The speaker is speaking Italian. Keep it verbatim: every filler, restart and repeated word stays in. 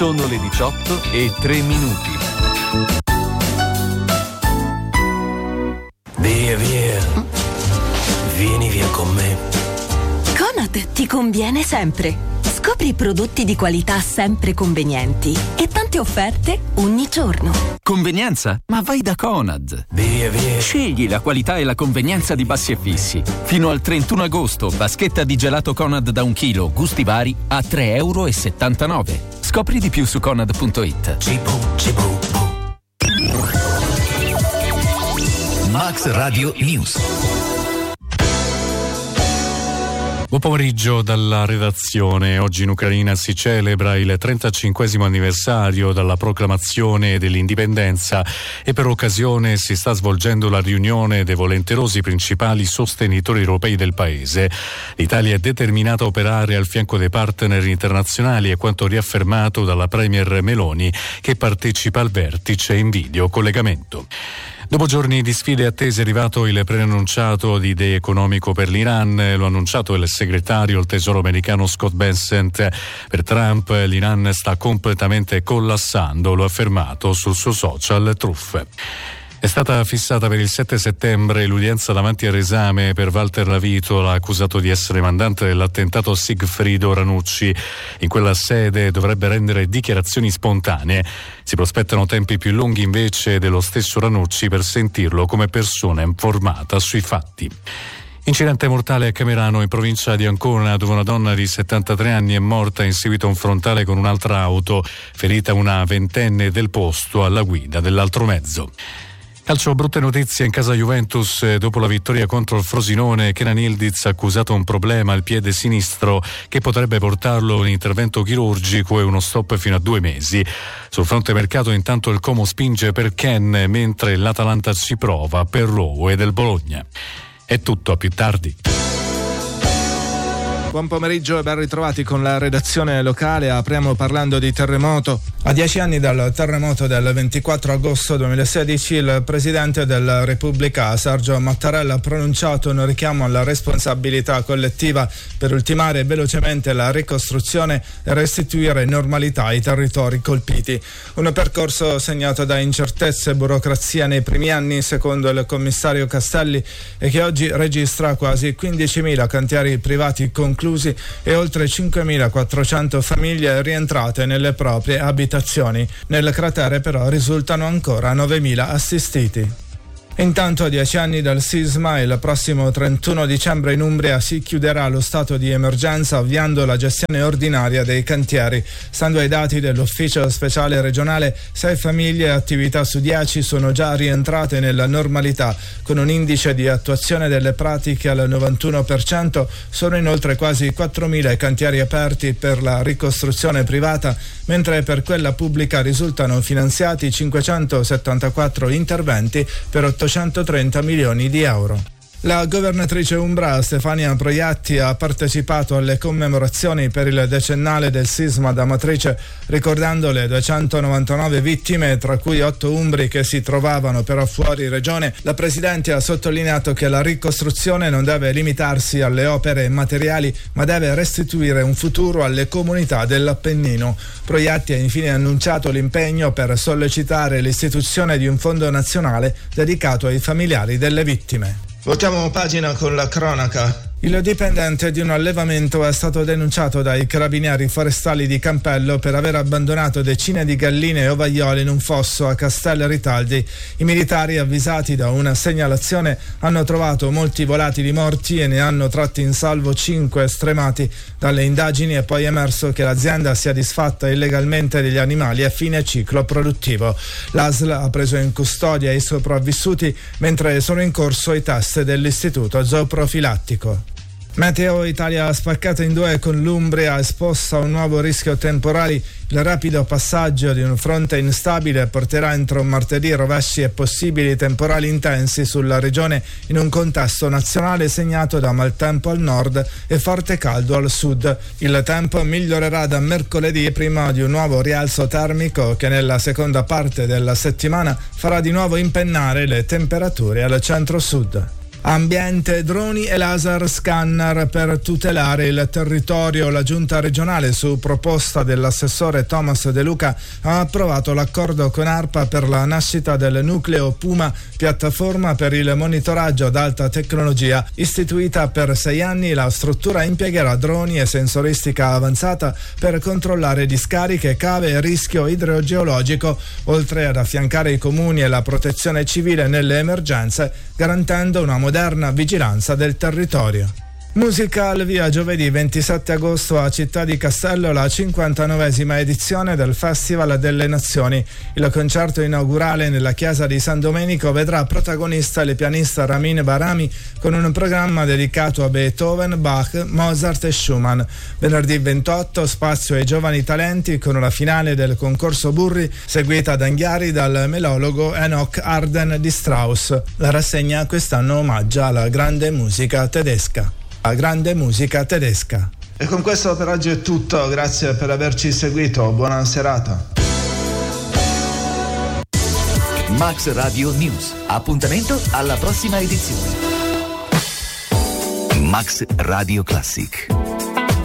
Sono le diciotto e tre minuti. Via, via. Vieni via con me. Conad ti conviene sempre. Scopri prodotti di qualità sempre convenienti e tante offerte ogni giorno. Convenienza? Ma vai da Conad. Via, via. Scegli la qualità e la convenienza di Bassi e Fissi. Fino al trentuno agosto, vaschetta di gelato Conad da un chilo, gusti vari, a tre virgola settantanove euro. Scopri di più su conad punto it. Cibo, cibo, Max Radio News. Buon pomeriggio dalla redazione. Oggi in Ucraina si celebra il trentacinquesimo anniversario dalla proclamazione dell'indipendenza e per occasione si sta svolgendo la riunione dei volenterosi principali sostenitori europei del paese. L'Italia è determinata a operare al fianco dei partner internazionali, è quanto riaffermato dalla Premier Meloni, che partecipa al vertice in videocollegamento. Dopo giorni di sfide attese è arrivato il preannunciato di day economico per l'Iran, lo ha annunciato il segretario al Tesoro americano Scott Bessent. Per Trump l'Iran sta completamente collassando, lo ha affermato sul suo social Truth. È stata fissata per il sette settembre l'udienza davanti al resame per Walter Lavitola, accusato di essere mandante dell'attentato a Sigfrido Ranucci. In quella sede dovrebbe rendere dichiarazioni spontanee. Si prospettano tempi più lunghi invece dello stesso Ranucci per sentirlo come persona informata sui fatti. Incidente mortale a Camerano in provincia di Ancona, dove una donna di settantatré anni è morta in seguito a un frontale con un'altra auto, ferita una ventenne del posto alla guida dell'altro mezzo. Calcio, brutte notizie in casa Juventus. Dopo la vittoria contro il Frosinone, Kenan Yildiz ha accusato un problema al piede sinistro che potrebbe portarlo a un intervento chirurgico e uno stop fino a due mesi. Sul fronte mercato intanto il Como spinge per Ken, mentre l'Atalanta ci prova per Rowe del Bologna. È tutto, a più tardi. Buon pomeriggio e ben ritrovati con la redazione locale. Apriamo parlando di terremoto. A dieci anni dal terremoto del ventiquattro agosto duemilasedici, il Presidente della Repubblica, Sergio Mattarella, ha pronunciato un richiamo alla responsabilità collettiva per ultimare velocemente la ricostruzione e restituire normalità ai territori colpiti. Un percorso segnato da incertezze e burocrazia nei primi anni, secondo il commissario Castelli, e che oggi registra quasi quindicimila cantieri privati conclusi e oltre cinquemilaquattrocento famiglie rientrate nelle proprie abitazioni. Nel cratere però risultano ancora novemila assistiti. Intanto, a dieci anni dal sisma, il prossimo trentuno dicembre in Umbria si chiuderà lo stato di emergenza, avviando la gestione ordinaria dei cantieri. Stando ai dati dell'ufficio speciale regionale, sei famiglie e attività su dieci sono già rientrate nella normalità, con un indice di attuazione delle pratiche al novantuno per cento. Sono inoltre quasi quattromila i cantieri aperti per la ricostruzione privata, mentre per quella pubblica risultano finanziati cinquecentosettantaquattro interventi per ottocentotrenta milioni di euro. La governatrice umbra Stefania Proiatti ha partecipato alle commemorazioni per il decennale del sisma ad Amatrice, ricordando le duecentonovantanove vittime, tra cui otto umbri che si trovavano però fuori regione. La Presidente ha sottolineato che la ricostruzione non deve limitarsi alle opere materiali, ma deve restituire un futuro alle comunità dell'Appennino. Proiatti ha infine annunciato l'impegno per sollecitare l'istituzione di un fondo nazionale dedicato ai familiari delle vittime. Voltiamo pagina con la cronaca. Il dipendente di un allevamento è stato denunciato dai carabinieri forestali di Campello per aver abbandonato decine di galline e ovaiole in un fosso a Castel Ritaldi. I militari, avvisati da una segnalazione, hanno trovato molti volatili morti e ne hanno tratti in salvo cinque stremati. Dalle indagini è poi emerso che l'azienda sia disfatta illegalmente degli animali a fine ciclo produttivo. L'A S L ha preso in custodia i sopravvissuti, mentre sono in corso i test dell'istituto zooprofilattico. Meteo Italia spaccata in due, con l'Umbria esposta a un nuovo rischio temporali. Il rapido passaggio di un fronte instabile porterà entro martedì rovesci e possibili temporali intensi sulla regione, in un contesto nazionale segnato da maltempo al nord e forte caldo al sud. Il tempo migliorerà da mercoledì, prima di un nuovo rialzo termico che nella seconda parte della settimana farà di nuovo impennare le temperature al centro-sud. Ambiente, droni e laser scanner per tutelare il territorio. La giunta regionale, su proposta dell'assessore Thomas De Luca, ha approvato l'accordo con ARPA per la nascita del nucleo Puma, piattaforma per il monitoraggio ad alta tecnologia. Istituita per sei anni, la struttura impiegherà droni e sensoristica avanzata per controllare discariche, cave e rischio idrogeologico, oltre ad affiancare i comuni e la protezione civile nelle emergenze, garantendo una moderna vigilanza del territorio. Musica al via giovedì ventisette agosto a Città di Castello la cinquantanovesima edizione del Festival delle Nazioni. Il concerto inaugurale nella chiesa di San Domenico vedrà protagonista il pianista Ramin Barami con un programma dedicato a Beethoven, Bach, Mozart e Schumann. Venerdì ventotto spazio ai giovani talenti con la finale del concorso Burri, seguita ad Anghiari dal melologo Enoch Arden di Strauss. La rassegna quest'anno omaggia alla grande musica tedesca. La grande musica tedesca. E con questo per oggi è tutto, grazie per averci seguito, buona serata. Max Radio News, appuntamento alla prossima edizione. Max Radio Classic.